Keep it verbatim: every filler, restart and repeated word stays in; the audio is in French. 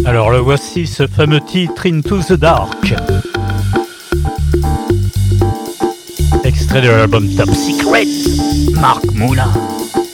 Alors le voici, ce fameux titre Into the Dark. Extrait de l'album Top Secret, Marc Moulin.